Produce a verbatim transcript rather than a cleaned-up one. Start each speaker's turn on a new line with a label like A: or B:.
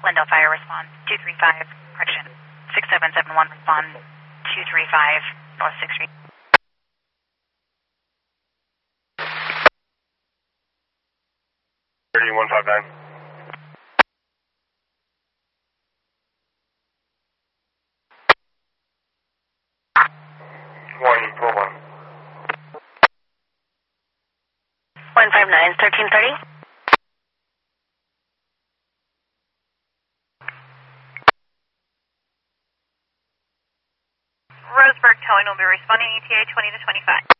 A: Glendale Fire response two three five, correction, six seven seven one respond two three five, North sixth Street.
B: thirty one five nine. one four one.
A: one five nine, thirteen thirty. Roseburg towing will be responding E T A twenty to twenty-five.